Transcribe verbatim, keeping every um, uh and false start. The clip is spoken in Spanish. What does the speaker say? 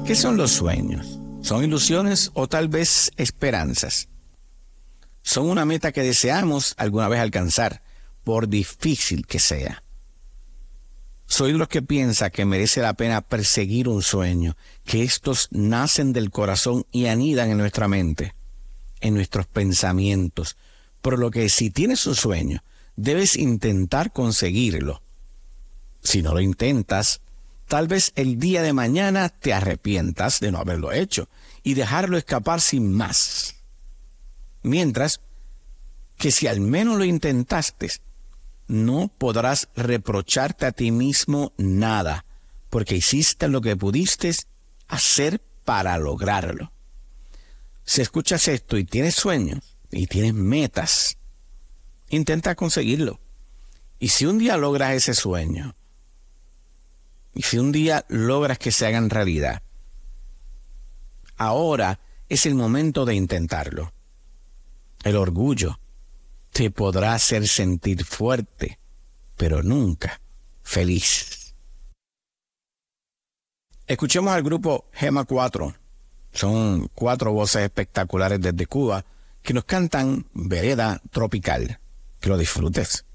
¿Qué son los sueños? ¿Son ilusiones o tal vez esperanzas? Son una meta que deseamos alguna vez alcanzar, por difícil que sea. Soy de los que piensa que merece la pena perseguir un sueño, que estos nacen del corazón y anidan en nuestra mente, en nuestros pensamientos. Por lo que si tienes un sueño, debes intentar conseguirlo. Si no lo intentas, tal vez el día de mañana te arrepientas de no haberlo hecho y dejarlo escapar sin más. Mientras que si al menos lo intentaste, no podrás reprocharte a ti mismo nada, porque hiciste lo que pudiste hacer para lograrlo. Si escuchas esto y tienes sueños y tienes metas, intenta conseguirlo. Y si un día logras ese sueño, y si un día logras que se hagan realidad, ahora es el momento de intentarlo. El orgullo te podrá hacer sentir fuerte, pero nunca feliz. Escuchemos al grupo Gema cuatro. Son cuatro voces espectaculares desde Cuba que nos cantan Vereda Tropical. Que lo disfrutes.